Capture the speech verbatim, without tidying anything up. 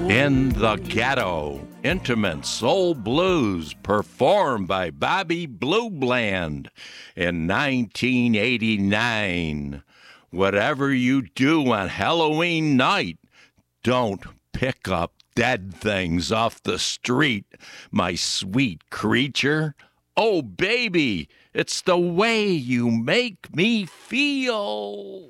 In the Ghetto, intimate soul blues performed by Bobby Blue Bland in nineteen eighty-nine. Whatever you do on Halloween night, don't pick up dead things off the street, my sweet creature. Oh, baby, it's the way you make me feel.